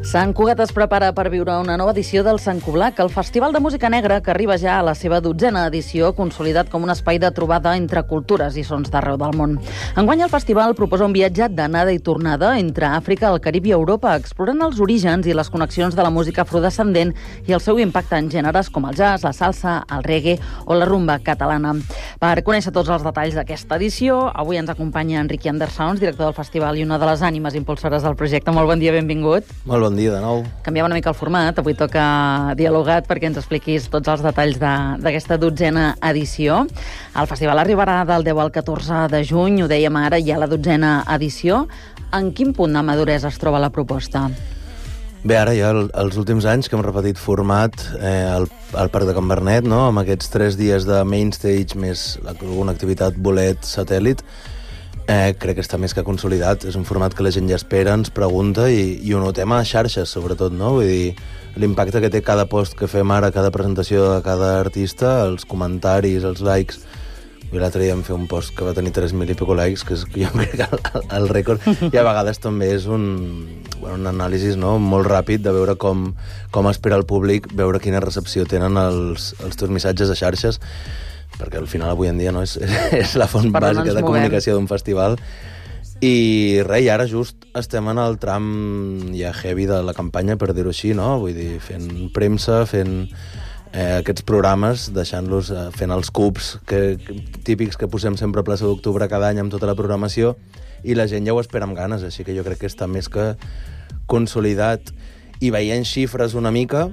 Sant Cugat es prepara per viure una nova edició del Sant Coblac, el Festival de Música Negra, que arriba ja a la seva 12a edició, consolidat com un espai de trobada entre cultures i sons d'arreu del món. Enguany el festival proposa un viatge d'anada i tornada entre Àfrica, el Carib i Europa, explorant els orígens i les connexions de la música afrodescendent i el seu impacte en gèneres com el jazz, la salsa, el reggae o la rumba catalana. Per conèixer tots els detalls d'aquesta edició, avui ens acompanya Enric Andersons, director del festival i una de les ànimes impulsores del projecte. Molt bon dia, benvingut. Molt bon dia de nou. Canviem una mica el format, avui toca dialogat perquè ens expliquis tots els detalls d'aquesta 12a edició. El festival arribarà del 10 al 14 de juny, ho dèiem ara, ja la 12a edició. En quin punt de maduresa es troba la proposta? Bé, ara ja els últims anys que hem repetit format al Parc de Can Bernet, no? Amb aquests 3 dies de main stage més alguna activitat bolet satèl·lit, crec que està més que consolidat. És un format que la gent ja espera, ens pregunta i ho notem a xarxes, sobretot, no? Vull dir, l'impacte que té cada post que fem ara, cada presentació de cada artista, els comentaris, els likes. L'altre dia vam fer un post que va tenir 3.000 i pico likes, que és, jo crec que el rècord, i a vegades també és un anàlisi, no?, molt ràpid de veure com espera el públic, veure quina recepció tenen els teus missatges a xarxes, perquè al final avui en dia no és la font bàsica de comunicació d'un festival. I res, i ara just estem en el tram ja heavy de la campanya, per dir-ho així, no? Vull dir, fent premsa, fent aquests programes, deixant-los, fent els cubs típics que posem sempre a plaça d'Octubre cada any amb tota la programació, i la gent ja ho espera amb ganes, així que jo crec que està més que consolidat. I veient xifres una mica,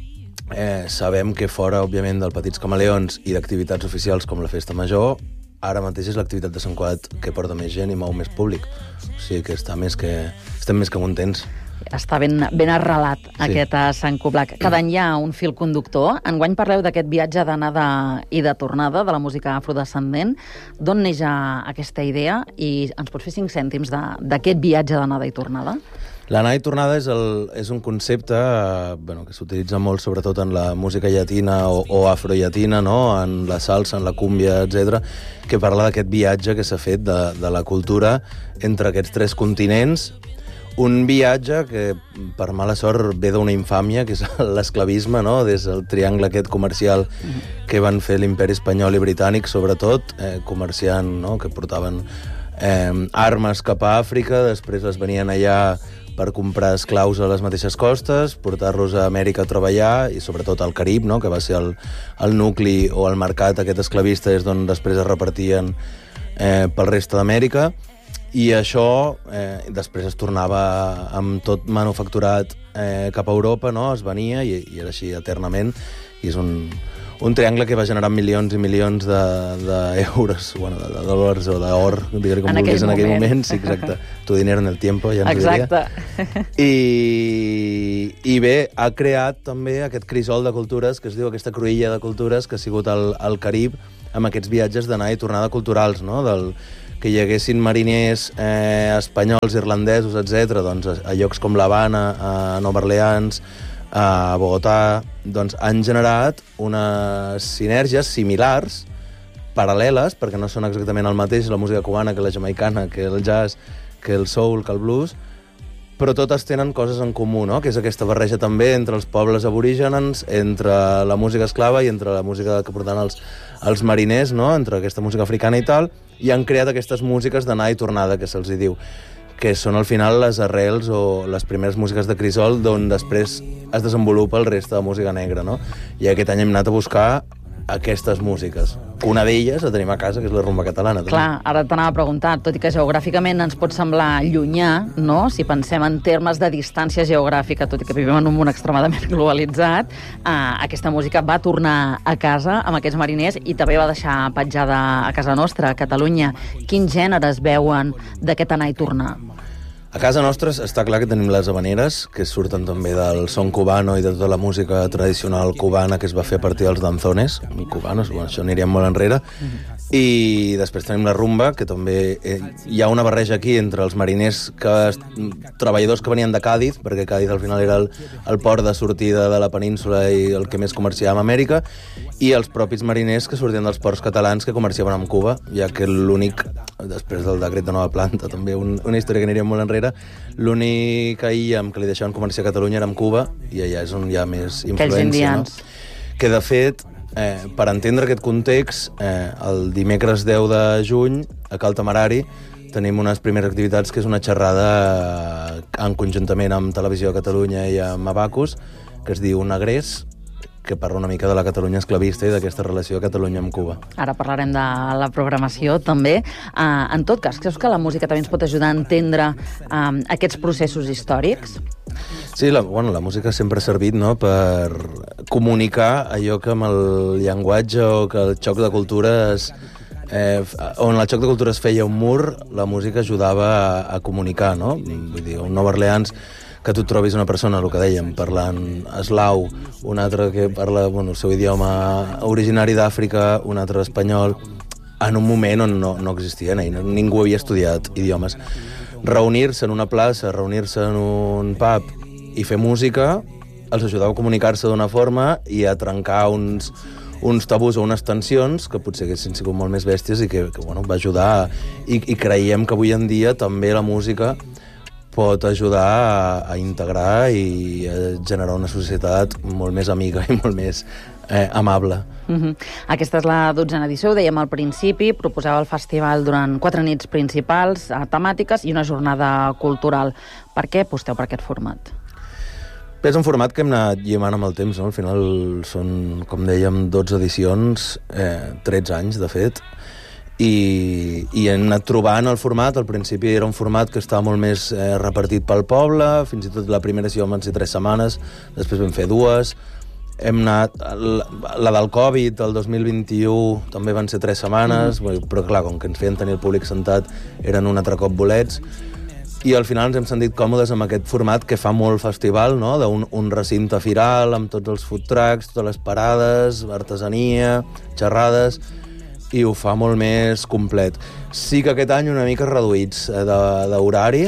sabem que fora, òbviament, del Petits Camaleons i d'activitats oficials com la Festa Major, ara mateix és l'activitat de Sant Cugat que porta més gent i mou més públic. O sigui que estem més que contents. Està ben arrelat, sí, aquest Sant Coblac. Cada any hi ha un fil conductor. Enguany parleu d'aquest viatge d'anada i de tornada de la música afrodescendent. D'on neix aquesta idea? I ens pots fer 5 cèntims d'aquest viatge d'anada i tornada? L'anada i tornada és un concepte que s'utilitza molt, sobretot en la música llatina o afrollatina, no? En la salsa, en la cúmbia, etc., que parla d'aquest viatge que s'ha fet de la cultura entre aquests 3 continents. Un viatge que, per mala sort, ve d'una infàmia, que és l'esclavisme, no? Des del triangle aquest comercial que van fer l'imperi espanyol i britànic, sobretot, comerciant, no? Que portaven armes cap a Àfrica, després les venien allà per comprar esclaus a les mateixes costes, portar-los a Amèrica a treballar, i sobretot al Carib, no? Que va ser el nucli o el mercat aquest esclavista, és d'on després es repartien pel reste d'Amèrica. I això després es tornava amb tot manufacturat cap a Europa, no? Es venia i era així eternament, i és un triangle que va generar milions i milions d'euros, de dòlars o d'or, digue-li com vulguis, en aquell moment. Sí, exacte. Tu dinero en el tiempo, ja ens ho diria. Exacte. I bé, ha creat també aquest crisol de cultures, que es diu aquesta cruïlla de cultures, que ha sigut al Carib, amb aquests viatges d'anada i tornada culturals, no? Que hi haguessin mariners espanyols, irlandesos, etc., doncs, a llocs com l'Havana, a Nova Orleans, a Bogotà, doncs han generat unes sinergies similars, paral·leles, perquè no són exactament el mateix la música cubana que la jamaicana, que el jazz, que el soul, que el blues, però totes tenen coses en comú, no? Que és aquesta barreja també entre els pobles aborígens, entre la música esclava i entre la música que portaven els mariners, no? Entre aquesta música africana i tal, i han creat aquestes músiques d'anada i tornada, que se'ls diu, que són al final les arrels o les primeres músiques de crisol d'on després es desenvolupa el reste de música negra, no? I aquest any hem anat a buscar aquestes músiques. Una d'elles la tenim a casa, que és la rumba catalana. També. Clar, ara t'anava a preguntar, tot i que geogràficament ens pot semblar llunyà, no? Si pensem en termes de distància geogràfica, tot i que vivim en un món extremadament globalitzat, aquesta música va tornar a casa amb aquests mariners i també va deixar petjada a casa nostra, a Catalunya. Quins gèneres veuen d'aquest anar i tornar? A casa nostra està clar que tenim les habaneres, que surten també del son cubano i de tota la música tradicional cubana que es va fer a partir dels danzones cubanos, bueno, això aniríem molt enrere. I després tenim la rumba, que també hi ha una barreja aquí entre els mariners, treballadors que venien de Càdiz, perquè Càdiz al final era el port de sortida de la península i el que més comerciava amb Amèrica, i els propis mariners que sortien dels ports catalans que comerciaven amb Cuba, ja que l'únic, després del decret de nova planta, també una història que aniríem molt enrere, enrere. L'únic IAM que li deixaven començar a Catalunya era amb Cuba, i allà és on hi ha més influència, no? Que, de fet, per entendre aquest context, el dimecres 10 de juny, a Cal Temerari, tenim unes primeres activitats, que és una xerrada en conjuntament amb Televisió de Catalunya i amb Abacus, que es diu Negrers, que parla una mica de la Catalunya esclavista i d'aquesta relació de Catalunya amb Cuba. Ara parlarem de la programació, també. En tot cas, creus que la música també ens pot ajudar a entendre aquests processos històrics? Sí, la música sempre ha servit, no?, per comunicar allò que amb el llenguatge o que el xoc de cultures... on el xoc de cultures feia un mur, la música ajudava a comunicar, no? Vull dir, a un Nova Orleans, que tu trobis una persona, el que dèiem, parlant eslau, un altre que parla el seu idioma originari d'Àfrica, un altre espanyol, en un moment on no existien, ningú havia estudiat idiomes. Reunir-se en una plaça, reunir-se en un pub i fer música els ajudava a comunicar-se d'una forma i a trencar uns tabús o unes tensions que potser haguessin sigut molt més bèsties i que va ajudar. I creiem que avui en dia també la música pot ajudar a integrar i a generar una societat molt més amiga i molt més amable. Aquesta és la 12a edició, ho dèiem al principi, proposava el festival durant 4 nits principals, temàtiques i una jornada cultural. Per què aposteu per aquest format? És un format que hem anat llimant amb el temps, no? Al final són, com dèiem, 12 edicions, 13 anys, de fet, i hem anat trobant el format. Al principi era un format que estava molt més repartit pel poble, fins i tot la primera edició van ser 3 setmanes, després vam fer 2, hem anat... La del Covid, el 2021, també van ser 3 setmanes, però clar, com que ens feien tenir el públic sentat, eren un altre cop bolets, i al final ens hem sentit còmodes amb aquest format que fa molt festival, no?, d'un recinte firal, amb tots els food trucks, totes les parades, artesania, xerrades, i ho fa molt més complet. Sí que aquest any una mica reduïts d'horari,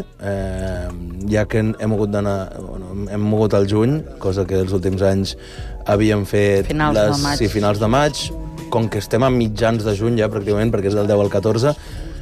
ja que hem mogut al juny, cosa que els últims anys havíem fet finals de maig. Com que estem a mitjans de juny ja pràcticament, perquè és del 10 al 14,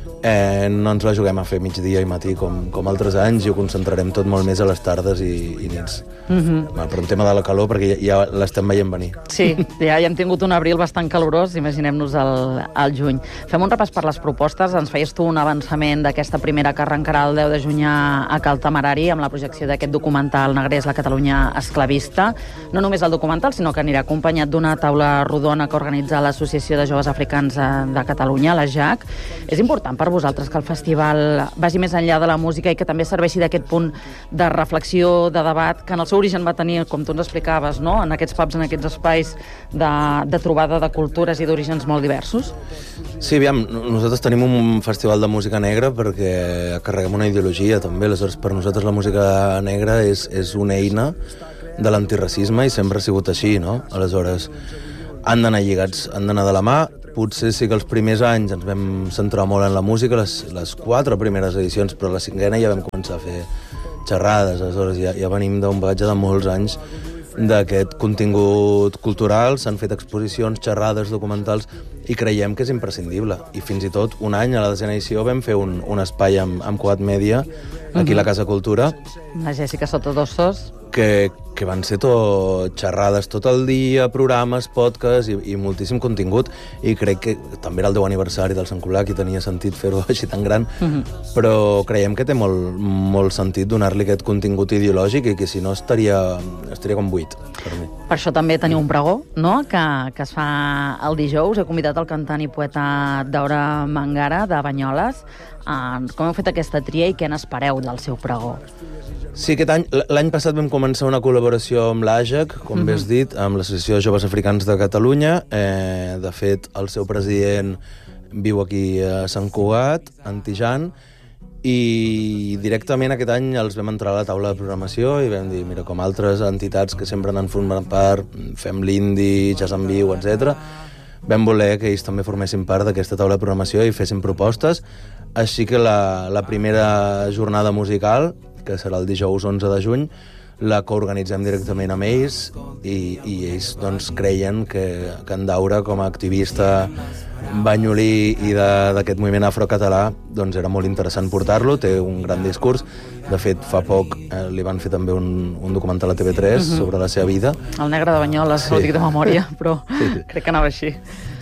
no ens la juguem a fer migdia i matí com altres anys, i ho concentrarem tot molt més a les tardes i nits. Per un tema de la calor, perquè ja l'estem veient venir. Sí, ja hem tingut un abril bastant calorós, imaginem-nos el juny. Fem un repàs per les propostes. Ens feies tu un avançament d'aquesta primera que arrencarà el 10 de juny a Cal Temerari, amb la projecció d'aquest documental Negrers, la Catalunya esclavista. No només el documental, sinó que anirà acompanyat d'una taula rodona que organitza l'Associació de Joves Africans de Catalunya, la JAC. És important per vosaltres que el festival vagi més enllà de la música i que també serveixi d'aquest punt de reflexió, de debat, que en el seu origen va tenir, com tu ens explicaves, no?, en aquests pubs, en aquests espais de trobada de cultures i d'orígens molt diversos? Sí, aviam, nosaltres tenim un festival de música negra perquè carreguem una ideologia, també. Aleshores, per nosaltres la música negra és una eina de l'antiracisme i sempre ha sigut així, no? Aleshores, han d'anar lligats, han d'anar de la mà. Potser sí que els primers anys ens vam centrar molt en la música, les 4 primeres edicions, però la 5a ja vam començar a fer xerrades. Aleshores ja venim d'un bagatge de molts anys d'aquest contingut cultural, s'han fet exposicions, xerrades, documentals, i creiem que és imprescindible. I fins i tot un any, a la 10a edició, vam fer un espai amb Quad Media, aquí a la Casa Cultura. La Jèssica Sotodossos. Que van ser tot xerrades tot el dia, programes, podcasts i moltíssim contingut, i crec que també era el 10 aniversari del Sant Colac i tenia sentit fer-ho així tan gran, però creiem que té molt sentit donar-li aquest contingut ideològic i que si no estaria com buit per mi. Per això també teniu un pregó, no?, que es fa el dijous. He convidat el cantant i poeta Daura Mangara, de Banyoles. Com heu fet aquesta tria i què n'espereu del seu pregó? Sí, l'any passat vam començar una col·laboració amb l'AJAC, com bé has dit, amb l'Associació de Joves Africans de Catalunya. De fet, el seu president viu aquí a Sant Cugat, a Antijan, i directament aquest any els vam entrar a la taula de programació i vam dir, mira, com altres entitats que sempre n'han format part, fem l'Indi, Jazz en Viu, etc., vam voler que ells també formessin part d'aquesta taula de programació i fessin propostes. Així que la primera jornada musical que serà el dijous 11 de juny, la coorganitzem directament amb ells i ells doncs, creien que en Daura, com a activista banyolí i d'aquest moviment afrocatalà, doncs era molt interessant portar-lo, té un gran discurs. De fet, fa poc li van fer també un documental a TV3 sobre la seva vida. El negre de Banyoles, no ho dic de memòria, però crec que anava així.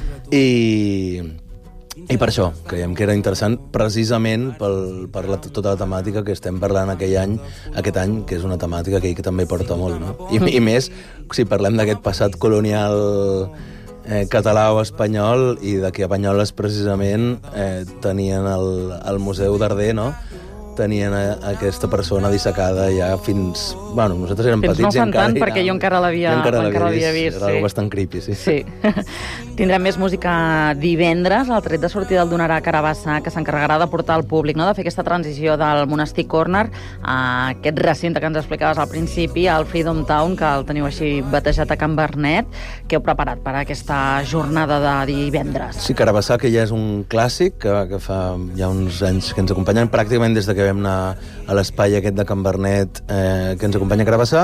I per això creiem que era interessant, precisament per tota la temàtica que estem parlant aquest any, que és una temàtica que també porta molt, no? I més, si parlem d'aquest passat colonial català o espanyol, i de que a Banyoles precisament tenien el Museu Darder, no? Tenien aquesta persona dissecada ja fins... Bueno, nosaltres érem petits i encara... perquè jo encara l'havia vist. Era algo bastant creepy, sí. Sí. Tindrem més música divendres. El tret de sortida el donarà Carabassa, que s'encarregarà de portar al públic, no?, de fer aquesta transició del Monestir Corner a aquest recinte que ens explicaves al principi, al Freedom Town, que el teniu així batejat a Can Bernet. Què heu preparat per aquesta jornada de divendres? Sí, Carabassa, que ja és un clàssic, que fa ja uns anys que ens acompanyen, pràcticament des de que vam anar a l'espai aquest de Can Bernet, que ens acompanya a Carabassa.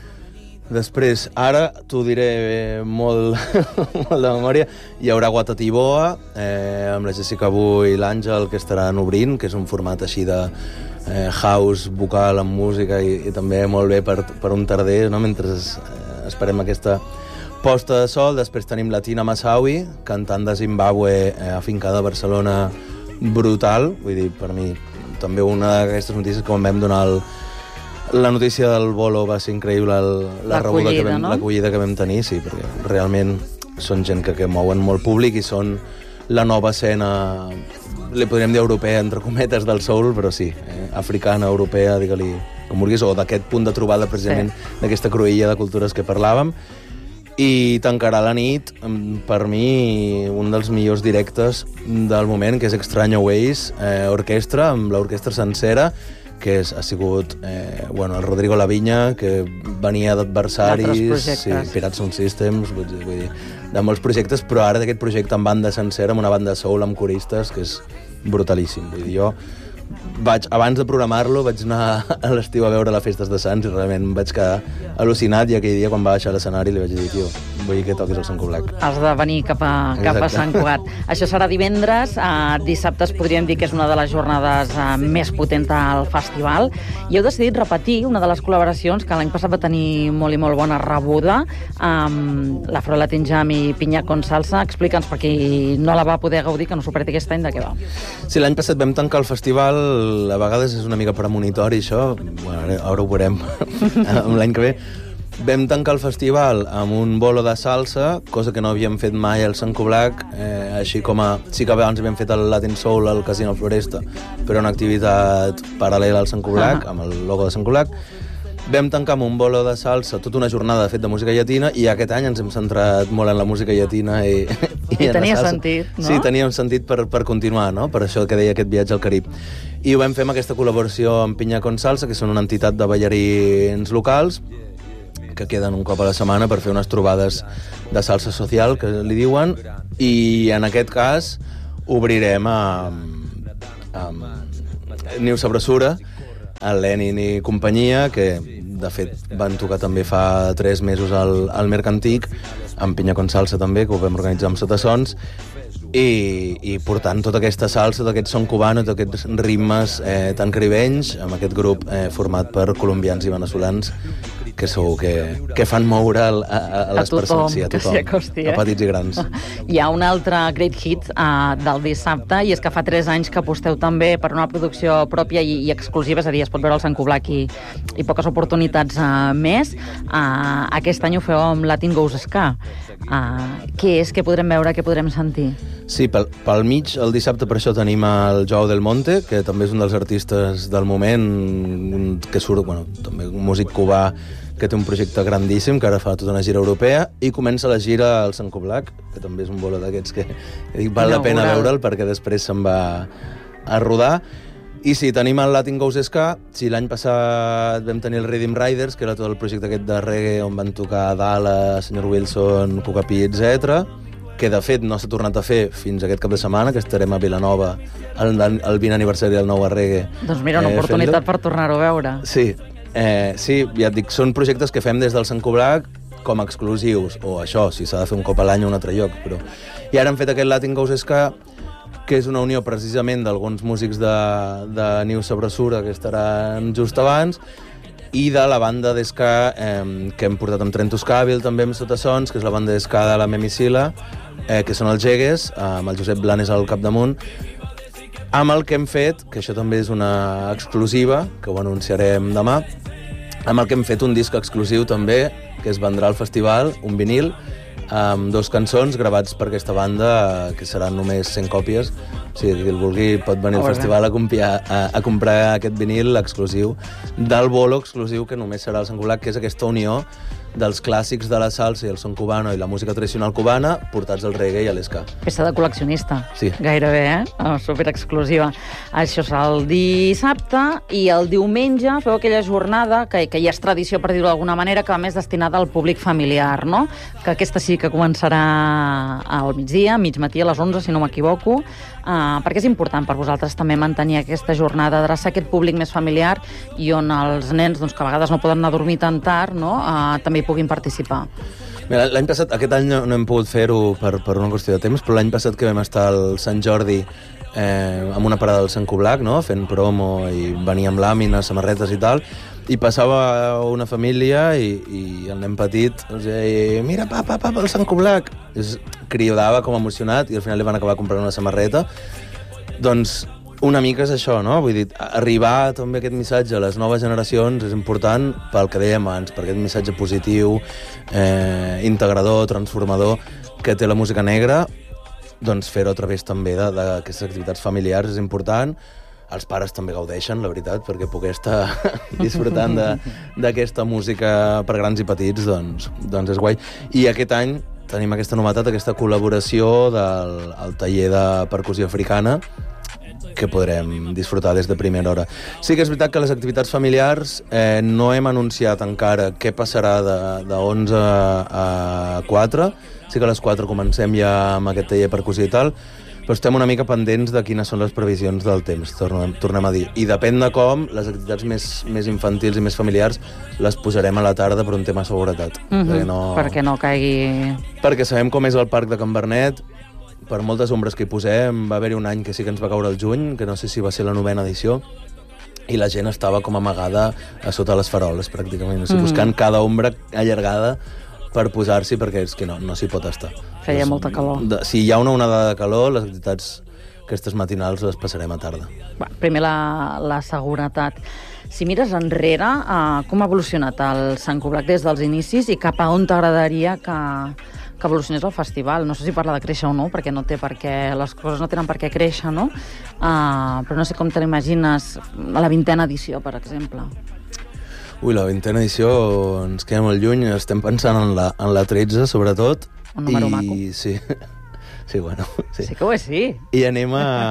Després, ara t'ho diré molt, molt de memòria, hi haurà Guatatiboa, amb la Jessica Bu i l'Àngel, que estaran obrint, que és un format així de house vocal amb música i també molt bé per un tarder, no?, mentre esperem aquesta posta de sol. Després tenim la Tina Massawi, cantant de Zimbabue, afincada a Barcelona, brutal. Vull dir, per mi, també una d'aquestes notícies, quan vam donar la notícia del bolo, va ser increïble l'acollida que vam tenir, sí, perquè realment són gent que mouen molt públic i són la nova escena, li podríem dir europea, entre cometes, del soul, però sí, africana, europea, digue-li com vulguis, o d'aquest punt de trobada precisament, d'aquesta cruïlla de cultures que parlàvem. I tancarà la nit, per mi, un dels millors directes del moment, que és Extraño Ways, orquestra, amb l'orquestra sencera, que ha sigut el Rodrigo Laviña, que venia d'adversaris, Pirats Sound Systems, vull dir, de molts projectes, però ara d'aquest projecte amb banda sencera, amb una banda soul, amb coristes, que és brutalíssim. Vull dir, jo abans de programar-lo, vaig anar a l'estiu a veure les festes de Sants i realment em vaig quedar al·lucinat, i aquell dia, quan va baixar a l'escenari, li vaig dir, tio, vull que toquis el Sant Cugat. Has de venir cap a Sant Cugat. Això serà divendres. Dissabtes podríem dir que és una de les jornades més potents del festival. I heu decidit repetir una de les col·laboracions que l'any passat va tenir molt i molt bona rebuda, amb l'Afro Latin Jam i Piña con Salsa. Explica'ns, per qui no la va poder gaudir, que no s'ho perdi aquest any, de què va. Sí, l'any passat vam tancar el festival, a vegades és una mica premonitori, això, ara ho veurem l'any que ve. Vam tancar el festival amb un bolo de salsa, cosa que no havíem fet mai al Sant Cugat, així com sí que abans havíem fet el Latin Soul al Casino Floresta, però una activitat paral·lela al Sant Cugat, amb el logo de Sant Cugat. Vam tancar amb un bolo de salsa, tota una jornada de fet de música llatina, i aquest any ens hem centrat molt en la música llatina i tenia sentit, no? Sí, tenia un sentit per continuar, no? Per això que deia aquest viatge al Carib. I ho vam fer amb aquesta col·laboració amb Piña con Salsa, que són una entitat de ballarins locals, que queden un cop a la setmana per fer unes trobades de salsa social, que li diuen, i en aquest cas obrirem amb Niu Sabrosura, el Lenin i companyia, que de fet van tocar també fa 3 mesos al Mercantic, amb Piña con Salsa també, que ho vam organitzar amb Sotasons, i portant tota aquesta salsa, tot aquest son cubano, tots aquests ritmes tan caribenys, amb aquest grup format per colombians i veneçolans, que fan moure a les persones, a tothom, a petits i grans. Hi ha un altre great hit del dissabte, i és que fa 3 anys que aposteu també per una producció pròpia i exclusiva, és a dir, es pot veure al Sant Cugat i poques oportunitats més. Aquest any ho feu amb Latin Goes Ska. Què és? Què podrem veure? Què podrem sentir? Sí, pel mig, el dissabte, per això tenim el Joao del Monte, que també és un dels artistes del moment, que surt, també un músic cubà que té un projecte grandíssim, que ara fa tota una gira europea, i comença la gira al Sant Cugat, que també és un bolo d'aquests que val la pena veure'l, perquè després se'n va a rodar. I sí, tenim el Latin Goes Ska. Sí, l'any passat vam tenir el Rhythm Riders, que era tot el projecte aquest de reggae on van tocar Dala, Sr. Wilson, Cucapí, etc., que de fet no s'ha tornat a fer fins aquest cap de setmana, que estarem a Vilanova el 20 aniversari del Nou Reggae. Doncs mira, una oportunitat per tornar-ho a veure. Sí, ja et dic, són projectes que fem des del Sant Coblac com a exclusius, o això, si s'ha de fer un cop a l'any a un altre lloc. Però... I ara hem fet aquest Latin Goes Ska, que és una unió precisament d'alguns músics de Niu Sabrosura, que estaran just abans, i de la banda d'esca que hem portat amb Trent Toscàbil, també amb Sotasons, que és la banda d'esca de la Memicila, que són els Jegues, amb el Josep Blanes al capdamunt, amb el que hem fet, que això també és una exclusiva, que ho anunciarem demà, amb el que hem fet un disc exclusiu també, que es vendrà al festival, un vinil, amb 2 cançons gravats per aquesta banda, que seran només 100 còpies. O sigui, qui el vulgui pot venir al festival a comprar aquest vinil exclusiu del bolo exclusiu que només serà al Sant Coblac, que és aquesta unió dels clàssics de la salsa i el son cubano i la música tradicional cubana portats al reggae i a l'esca. Peça de col·leccionista. Sí. Gairebé, super exclusiva. Això serà el dissabte i el diumenge feu aquella jornada que ja és tradició, per dir-ho d'alguna manera, que va més destinada al públic familiar, no? Que aquesta sí que començarà al migdia, mig matí a les 11, si no m'equivoco, perquè és important per vosaltres també mantenir aquesta jornada, adreçar aquest públic més familiar i on els nens, doncs, que a vegades no poden anar a dormir tan tard, no? També hi puguin participar. Mira, l'any passat, aquest any no hem pogut fer-ho per una qüestió de temps, però l'any passat que vam estar al Sant Jordi amb una parada del Sant Coblac, no? Fent promo i venia amb làmines, samarretes i tal, i passava una família i el nen petit deia, mira, papa, el Sant Coblac. I cridava com emocionat i al final li van acabar comprant una samarreta. Doncs una mica és això, no? Vull dir, arribar també aquest missatge a les noves generacions és important pel que dèiem abans, per aquest missatge positiu, integrador, transformador, que té la música negra, doncs fer-ho a través també d'aquestes activitats familiars és important. Els pares també gaudeixen, la veritat, perquè poder estar disfrutant d'aquesta música per grans i petits, doncs és guai. I aquest any tenim aquesta novetat, aquesta col·laboració del taller de percussió africana, que podrem disfrutar des de primera hora. Sí que és veritat que les activitats familiars no hem anunciat encara què passarà de 11 a 4. Sí que a les 4 comencem ja amb aquest taller de percussió i tal, però estem una mica pendents de quines són les previsions del temps, tornem a dir. I depèn de com, les activitats més infantils i més familiars les posarem a la tarda per un tema de seguretat. Perquè no caigui... Perquè sabem com és el parc de Can Bernet, per moltes ombres que hi posem, va haver-hi un any que sí que ens va caure el juny, que no sé si va ser la 9ª edició, i la gent estava com amagada a sota les faroles, pràcticament, o sigui, buscant cada ombra allargada per posar-s'hi, perquè és que no s'hi pot estar. Feia molta calor. Si hi ha una onada de calor, les activitats aquestes matinals les passarem a tarda. Primer la seguretat. Si mires enrere, com ha evolucionat el Sant Coblac des dels inicis i cap a on t'agradaria que evolucionés el festival? No sé si parla de créixer o no, perquè no té per què, les coses no tenen per què créixer, no? Però no sé com te l'imagines a la 20ª edició, per exemple. Ui, la 20ª edició ens queda molt lluny, estem pensant en la 13, sobretot. Un número maco. Sí. Sí, bueno, sí. Sí que ho és, sí. I anem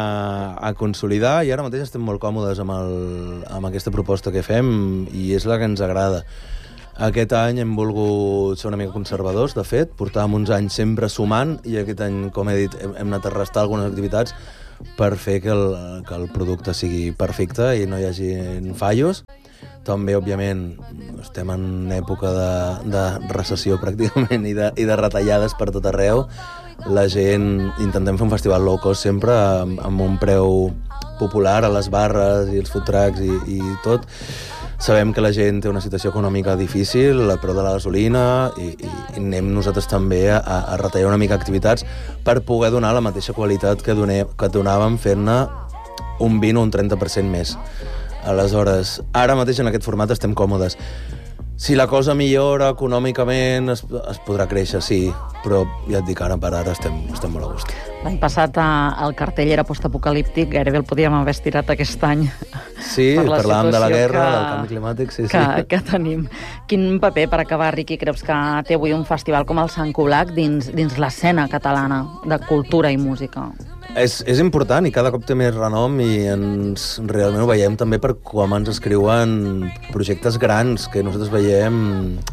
a consolidar, i ara mateix estem molt còmodes amb aquesta proposta que fem, i és la que ens agrada. Aquest any hem volgut ser una mica conservadors, de fet, portàvem uns anys sempre sumant, i aquest any, com he dit, hem anat a restar algunes activitats per fer que el producte sigui perfecte i no hi hagi fallos. També, òbviament, estem en època de recessió pràcticament i de retallades per tot arreu. La gent, intentem fer un festival low cost sempre amb un preu popular a les barres i els food trucks i tot. Sabem que la gent té una situació econòmica difícil, el preu de la gasolina, i anem nosaltres també a retallar una mica activitats per poder donar la mateixa qualitat que donàvem fent-ne un 20 o un 30% més. Aleshores, ara mateix en aquest format estem còmodes. Si la cosa millora econòmicament es podrà créixer, sí, però ja et dic, ara per ara estem molt a gust. L'any passat el cartell era postapocalíptic, gairebé el podíem haver estirat aquest any. Sí, parlàvem de la guerra, del canvi climàtic, sí. Que tenim. Quin paper, per acabar, Riqui, creus que té avui un festival com el Sant Coblac dins l'escena catalana de cultura i música? És important i cada cop té més renom, i realment ho veiem també per com ens escriuen projectes grans que nosaltres veiem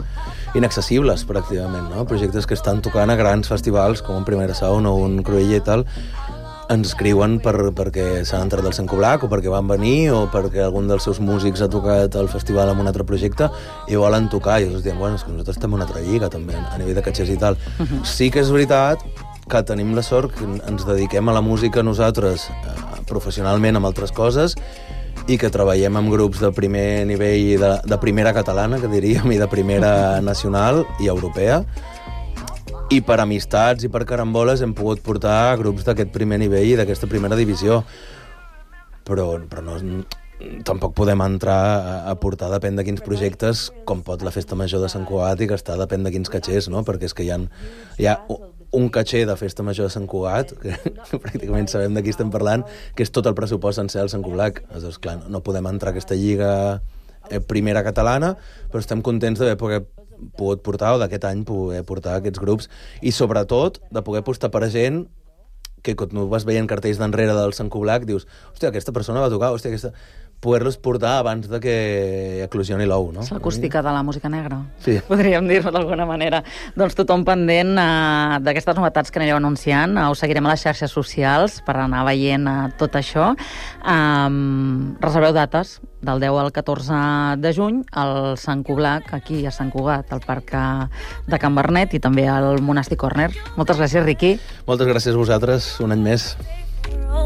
inaccessibles, pràcticament, no? Projectes que estan tocant a grans festivals, com un Primera Sound o un Cruïlla i tal, ens escriuen perquè s'han entrat al Sant Coblac o perquè van venir o perquè algun dels seus músics ha tocat al festival amb un altre projecte i volen tocar, i nosaltres diem, bueno, és que nosaltres estem en una altra lliga també, a nivell de catxers i tal. Sí que és veritat que tenim la sort que ens dediquem a la música nosaltres professionalment amb altres coses i que treballem amb grups de primer nivell, de primera catalana, que diríem, i de primera nacional i europea. I per amistats i per caramboles hem pogut portar grups d'aquest primer nivell i d'aquesta primera divisió. Però no, tampoc podem entrar a portar, depèn de quins projectes, com pot la Festa Major de Sant Cugat, i que està depèn de quins catxers, no? Perquè és que hi ha un catxer de Festa Major de Sant Cugat, que pràcticament sabem de qui estem parlant, que és tot el pressupost sencer del Sant Coblac. Aleshores, clar, no podem entrar a aquesta lliga primera catalana, però estem contents d'haver pogut portar, o d'aquest any poder portar aquests grups, i sobretot de poder apostar per gent que quan tu vas veient cartells d'enrere del Sant Coblac dius, hòstia, aquesta persona va tocar, hòstia, aquesta... poder-los portar abans de que eclosioni l'ou, no? És l'acústica de la música negra, sí. Podríem dir-ho d'alguna manera. Doncs tothom pendent d'aquestes novetats que anireu anunciant. Us seguirem a les xarxes socials per anar veient tot això. Reserveu dates del 10 al 14 de juny al Sant Coblac, aquí a Sant Cugat, al Parc de Can Vernet, i també al Monestir Corner. Moltes gràcies, Riqui. Moltes gràcies a vosaltres, un any més.